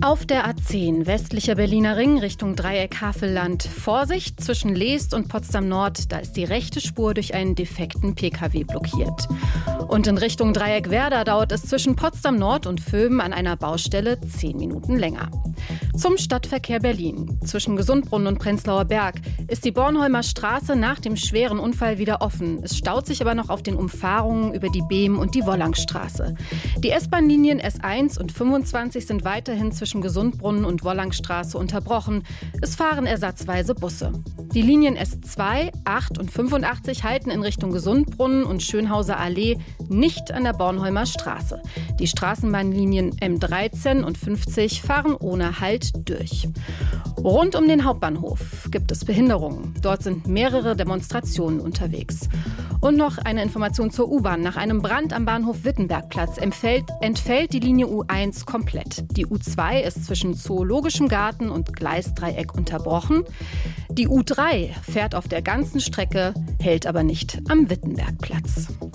Auf der A10 westlicher Berliner Ring Richtung Dreieck Havelland. Vorsicht, zwischen Leest und Potsdam Nord, da ist die rechte Spur durch einen defekten Pkw blockiert. Und in Richtung Dreieck Werder dauert es zwischen Potsdam Nord und Vöben an einer Baustelle 10 Minuten länger. Zum Stadtverkehr Berlin. Zwischen Gesundbrunnen und Prenzlauer Berg ist die Bornholmer Straße nach dem schweren Unfall wieder offen. Es staut sich aber noch auf den Umfahrungen über die Behm- und die Wollangstraße. Die S-Bahn-Linien S1 und 25 sind weiterhin zwischen Gesundbrunnen und Wollangstraße unterbrochen. Es fahren ersatzweise Busse. Die Linien S2, 8 und 85 halten in Richtung Gesundbrunnen und Schönhauser Allee nicht an der Bornholmer Straße. Die Straßenbahnlinien M13 und 50 fahren ohne Halt durch. Rund um den Hauptbahnhof gibt es Behinderungen. Dort sind mehrere Demonstrationen unterwegs. Und noch eine Information zur U-Bahn. Nach einem Brand am Bahnhof Wittenbergplatz entfällt die Linie U1 komplett. Die U2 ist zwischen Zoologischem Garten und Gleisdreieck unterbrochen. Die U3 fährt auf der ganzen Strecke, hält aber nicht am Wittenbergplatz.